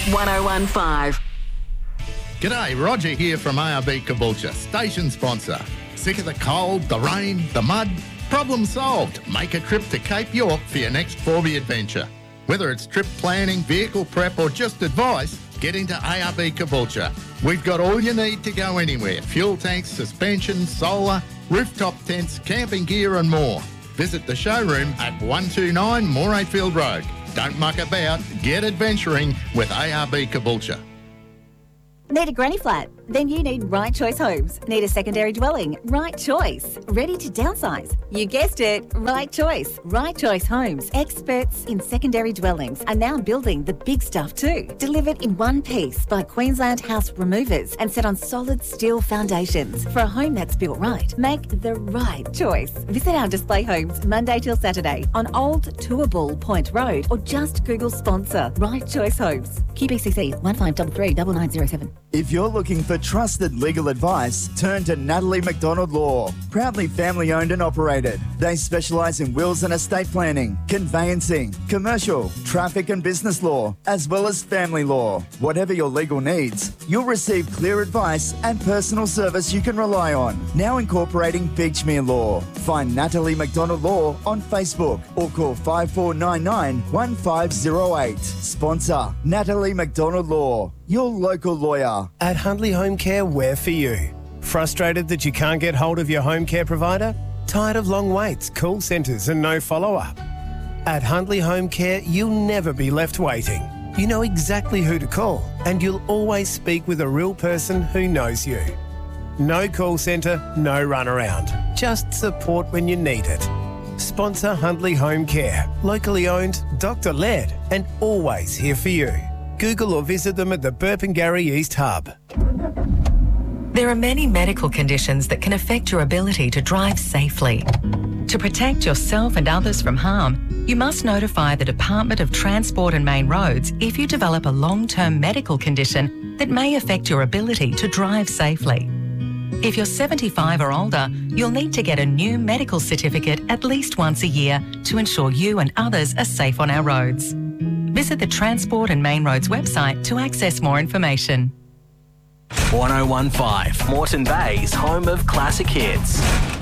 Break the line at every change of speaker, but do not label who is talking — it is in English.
1015.
G'day, Roger here from ARB Caboolture, station sponsor. Sick of the cold, the rain, the mud? Problem solved. Make a trip to Cape York for your next Forby adventure. Whether it's trip planning, vehicle prep or just advice, get into ARB Caboolture. We've got all you need to go anywhere. Fuel tanks, suspension, solar, rooftop tents, camping gear and more. Visit the showroom at 129 Morayfield Road. Don't muck about, get adventuring with ARB Caboolture.
Need a granny flat? Then you need Right Choice Homes. Need a secondary dwelling? Right Choice. Ready to downsize? You guessed it, Right Choice. Right Choice Homes, experts in secondary dwellings, are now building the big stuff too. Delivered in one piece by Queensland House Removers and set on solid steel foundations. For a home that's built right, make the right choice. Visit our display homes Monday till Saturday on Old Toowoomba Point Road or just Google sponsor Right Choice Homes. QBCC 1533 9907.
If you're looking for trusted legal advice, turn to Natalie McDonald Law. Proudly family owned and operated. They specialise in wills and estate planning, conveyancing, commercial, traffic and business law, as well as family law. Whatever your legal needs, you'll receive clear advice and personal service you can rely on. Now incorporating Beachmere Law. Find Natalie McDonald Law on Facebook or call 5499 1508. Sponsor Natalie McDonald Law, your local lawyer.
At Hundley Home Care, we're for you. Frustrated that you can't get hold of your home care provider? Tired of long waits, call centres and no follow-up? At Hundley Home Care, you'll never be left waiting. You know exactly who to call and you'll always speak with a real person who knows you. No call centre, no runaround. Just support when you need it. Sponsor Hundley Home Care. Locally owned, doctor-led and always here for you. Google or visit them at the Burpengary East Hub.
There are many medical conditions that can affect your ability to drive safely. To protect yourself and others from harm, you must notify the Department of Transport and Main Roads if you develop a long-term medical condition that may affect your ability to drive safely. If you're 75 or older, you'll need to get a new medical certificate at least once a year to ensure you and others are safe on our roads. Visit the Transport and Main Roads website to access more information.
1015, Moreton Bay's home of classic hits.